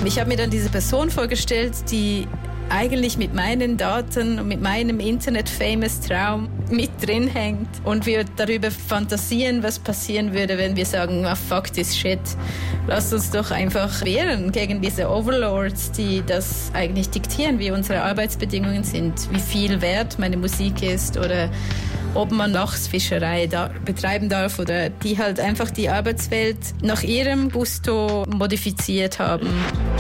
Ich habe mir dann diese Person vorgestellt, die eigentlich mit meinen Daten und mit meinem Internet-Famous-Traum mit drin hängt und wir darüber fantasieren, was passieren würde, wenn wir sagen, fuck this shit. Lasst uns doch einfach wehren gegen diese Overlords, die das eigentlich diktieren, wie unsere Arbeitsbedingungen sind, wie viel wert meine Musik ist oder ob man Lachsfischerei betreiben darf oder die halt einfach die Arbeitswelt nach ihrem Gusto modifiziert haben.